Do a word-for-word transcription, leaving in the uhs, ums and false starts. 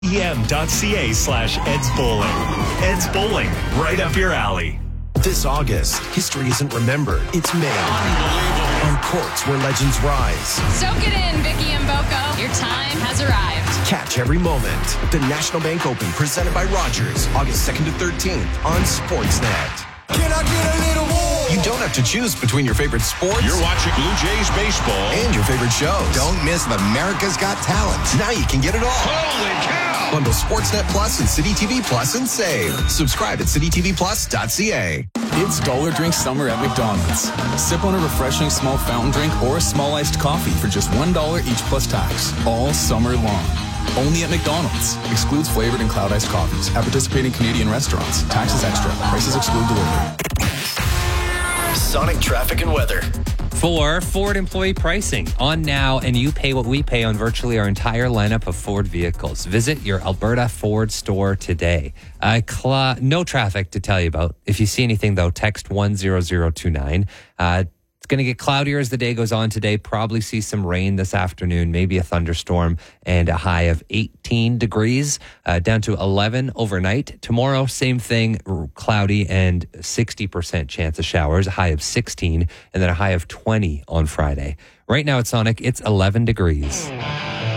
em.ca slash Ed's Bowling. Ed's Bowling, right up your alley. This August, history isn't remembered, it's made. On courts where legends rise. Soak it in, Vicky and Boko. Your time has arrived. Catch every moment. The National Bank Open, presented by Rogers, August second to thirteenth on Sportsnet. Can I get a little more? You don't have to choose between your favorite sports. You're watching Blue Jays baseball. And your favorite shows. Don't miss America's Got Talent. Now you can get it all. Holy cow! Bundle Sportsnet Plus and City T V Plus and save. Subscribe at city t v plus dot c a. It's Dollar Drink Summer at McDonald's. Sip on a refreshing small fountain drink or a small iced coffee for just one dollar each plus tax. All summer long. Only at McDonald's. Excludes flavored and cloud iced coffees. At participating Canadian restaurants. Taxes extra. Prices exclude delivery. Sonic traffic and weather. For Ford employee pricing on now, and you pay what we pay on virtually our entire lineup of Ford vehicles. Visit your Alberta Ford store today. Uh, cl- no traffic to tell you about. If you see anything, though, text one zero zero two nine. Uh, it's going to get cloudier as the day goes on today. Probably see some rain this afternoon, maybe a thunderstorm, and a high of eighteen degrees, uh, down to eleven overnight. Tomorrow, same thing, cloudy and sixty percent chance of showers, a high of sixteen, and then a high of twenty on Friday. Right now at Sonic, it's eleven degrees.